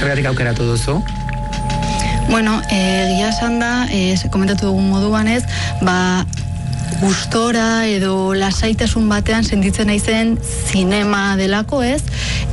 Zergatik aukeratu duzu? Bueno, egia esan da, komentatu dugun moduan ez, gustora edo lasaitasun batean sentitzen naizen zinema delako ez,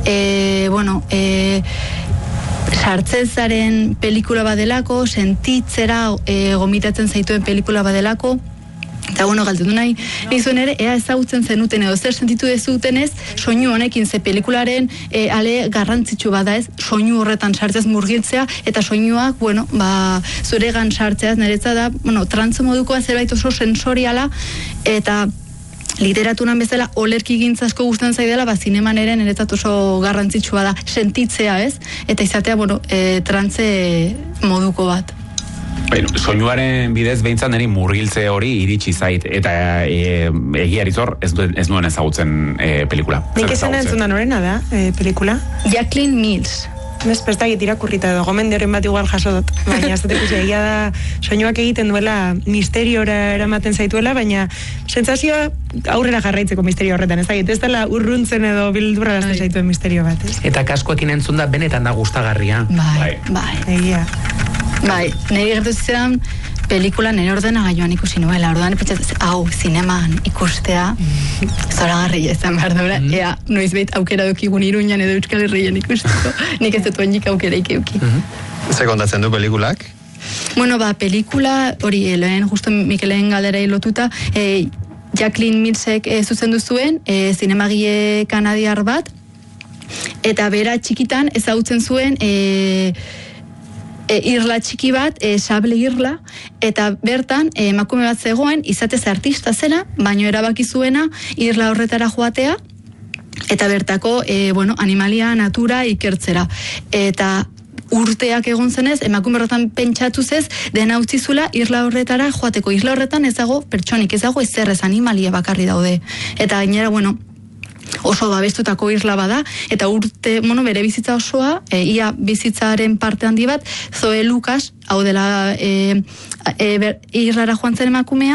sartzezaren pelikula badelako, sentitzera gomitatzen zaituen pelikula badelako, eta galdetu nahi nizuen ere, ea ezagutzen zenuten edo zer sentitu dezutenez, soinu honekin ze pelikularen ale garrantzitsu bada ez, soinu horretan sartzez murgiltzea, eta soinuak, zuregan sartzeaz niretza da, trantze modukoa zerbait oso sensoriala, eta literaturan bezala olerki gintzasko gustatzen zaidala, zineman ere niretzat oso garrantzitsua da, sentitzea ez, eta izatea, trantze moduko bat. Soinuaren bidez behintzat niri murgiltze hori iritsi zait, eta egiari zor ez nuen ezagutzen pelikula. Nik esan entzuna norena da, pelikula? Jacqueline Mills. Nespestakit irakurrita edo, gomen horren bat igual jaso dut. Baina, ez dut ikusi, egia da, soinuak egiten duela misteriora eramaten zaituela, baina sentsazioa aurrera jarraitzeko misterio horretan, ez dela urruntzen edo bildurra gazten zaituen misterio bat, ez? Eta kaskoekin entzun da benetan da gustagarria. Bai. Egia. Bai, nire gertu zizeran pelikula nire ordenagailuan ikusi nuela, orduan zineman ikustea zoragarria izan behar dura, ea noizbait aukera dukigun Iruñan edo Euskal Herrian ikusteko, nik ez dut oinik aukera ikeuki. Ze kontatzen du pelikulak? Bueno, pelikula, hori, lehen, justo Mikelen galdera lotuta, Jacqueline Millsek zuzendu zuen, zinemagile kanadiar bat, eta bera txikitan ezagutzen zuen irla txiki bat, sable irla, eta bertan emakume bat zegoen, izatez artista zena, baino erabaki zuena irla horretara joatea, eta bertako, animalia, natura ikertzera. Eta urteak egon zenez, emakume horretan pentsatuz ez, dena utzizula irla horretara joateko. Irla horretan ez dago pertsonik, ez dago ezerrez animalia bakarri daude. Eta gainera, oso babestutako irla bada, eta urte, bere bizitza osoa, ia bizitzaren parte handi bat, Zoe Lucas, hau dela irlara joan zen emakumea,